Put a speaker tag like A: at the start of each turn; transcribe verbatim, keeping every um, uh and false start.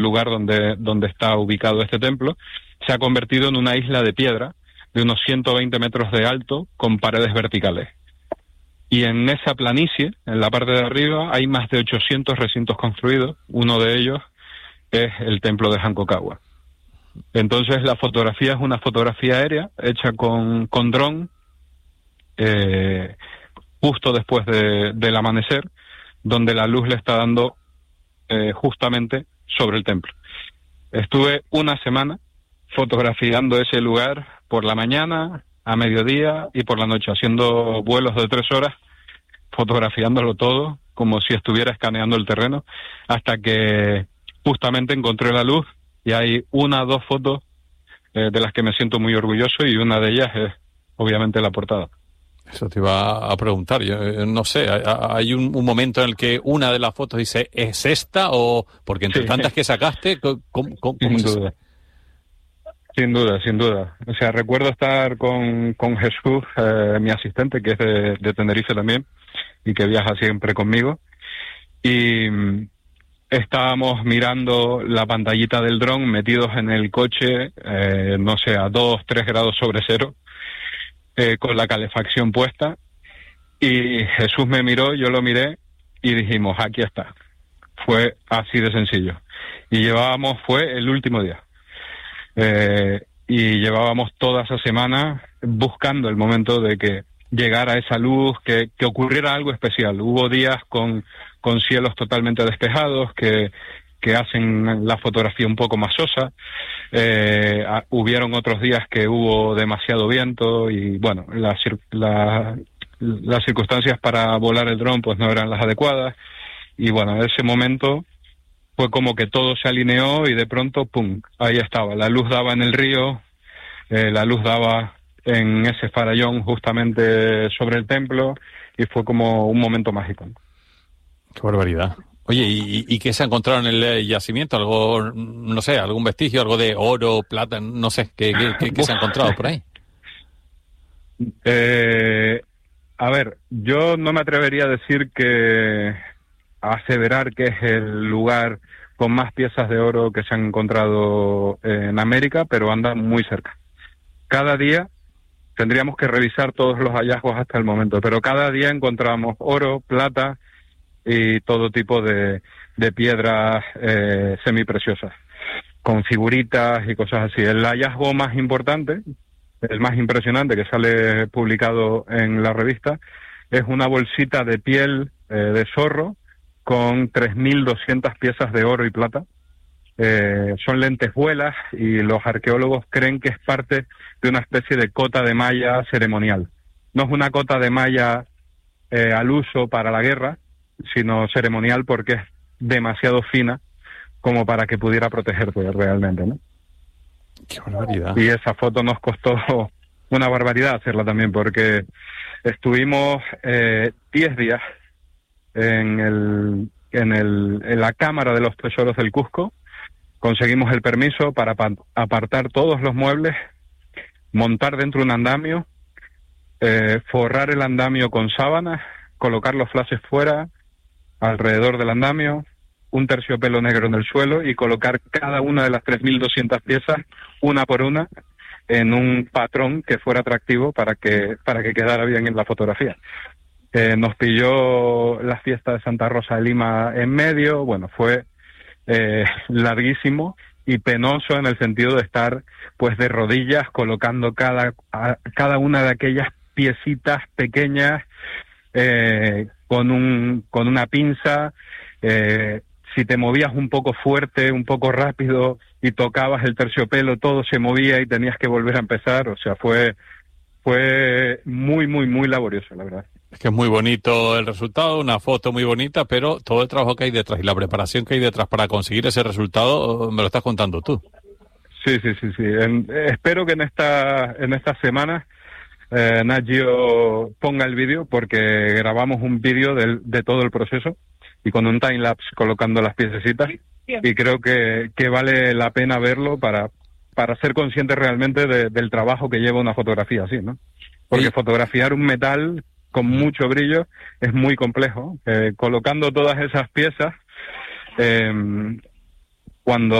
A: lugar donde, donde está ubicado este templo, se ha convertido en una isla de piedra de unos ciento veinte metros de alto con paredes verticales. Y en esa planicie, en la parte de arriba, hay más de ochocientos recintos construidos. Uno de ellos es el templo de Hankokawa. Entonces la fotografía es una fotografía aérea hecha con, con dron, eh, justo después de, del amanecer, donde la luz le está dando eh, justamente sobre el templo. Estuve una semana fotografiando ese lugar por la mañana, a mediodía y por la noche, haciendo vuelos de tres horas, fotografiándolo todo, como si estuviera escaneando el terreno, hasta que justamente encontré la luz, y hay una o dos fotos eh, de las que me siento muy orgulloso, y una de ellas es obviamente la portada.
B: Eso te iba a preguntar, yo eh, no sé, hay un, un momento en el que una de las fotos dice, ¿es esta? O porque entre sí, tantas que sacaste, ¿cómo, cómo, cómo
A: sin
B: se
A: duda. Sin duda, sin duda. O sea, recuerdo estar con, con Jesús, eh, mi asistente, que es de, de Tenerife también, y que viaja siempre conmigo, y mm, estábamos mirando la pantallita del dron metidos en el coche, eh, no sé, a dos, tres grados sobre cero, eh, con la calefacción puesta, y Jesús me miró, yo lo miré, y dijimos, aquí está. Fue así de sencillo. Y llevábamos, fue el último día. Eh, y llevábamos toda esa semana buscando el momento de que llegara esa luz, que, que ocurriera algo especial. Hubo días con, con cielos totalmente despejados que, que hacen la fotografía un poco más sosa. Eh, a, hubieron otros días que hubo demasiado viento y, bueno, las, la, las circunstancias para volar el dron pues no eran las adecuadas. Y, bueno, en ese momento fue como que todo se alineó y de pronto, ¡pum!, ahí estaba. La luz daba en el río, eh, la luz daba en ese farallón justamente sobre el templo, y fue como un momento mágico.
B: ¡Qué barbaridad! Oye, ¿y, y qué se ha encontrado en el yacimiento? ¿Algo, no sé, algún vestigio, algo de oro, plata, no sé, qué, qué, qué, qué se ha encontrado por ahí?
A: Eh, a ver, yo no me atrevería a decir que... a aseverar que es el lugar con más piezas de oro que se han encontrado en América, pero anda muy cerca. Cada día tendríamos que revisar todos los hallazgos hasta el momento, pero cada día encontramos oro, plata y todo tipo de, de piedras eh, semipreciosas, con figuritas y cosas así. El hallazgo más importante, el más impresionante que sale publicado en la revista, es una bolsita de piel eh, de zorro con tres mil doscientas piezas de oro y plata. Eh, son lentejuelas y los arqueólogos creen que es parte de una especie de cota de malla ceremonial. No es una cota de malla eh, al uso para la guerra, sino ceremonial porque es demasiado fina como para que pudiera protegerte realmente, ¿no?
B: ¡Qué barbaridad!
A: Y esa foto nos costó una barbaridad hacerla también, porque estuvimos eh, diez días en el en el en la Cámara de los Tesoros del Cusco. Conseguimos el permiso para apartar todos los muebles, montar dentro un andamio, eh, forrar el andamio con sábanas, colocar los flashes fuera, alrededor del andamio, un terciopelo negro en el suelo, y colocar cada una de las tres mil doscientas piezas, una por una, en un patrón que fuera atractivo para que para que quedara bien en la fotografía. Eh, nos pilló la fiesta de Santa Rosa de Lima en medio. Bueno, fue eh, larguísimo y penoso en el sentido de estar pues de rodillas colocando cada, a, cada una de aquellas piecitas pequeñas eh, con un con una pinza. Eh, si te movías un poco fuerte, un poco rápido y tocabas el terciopelo, todo se movía y tenías que volver a empezar. O sea, fue fue muy, muy, muy laborioso, la verdad.
B: Es que es muy bonito el resultado, una foto muy bonita, pero todo el trabajo que hay detrás y la preparación que hay detrás para conseguir ese resultado, me lo estás contando tú.
A: Sí, sí, sí, sí. En, espero que en esta en estas semanas eh, Nat Geo ponga el vídeo, porque grabamos un vídeo del, de todo el proceso y con un timelapse colocando las piececitas, y creo que, que vale la pena verlo para, para ser consciente realmente de, del trabajo que lleva una fotografía así, ¿no? Porque sí, fotografiar un metal con mucho brillo es muy complejo. Eh, colocando todas esas piezas, eh, cuando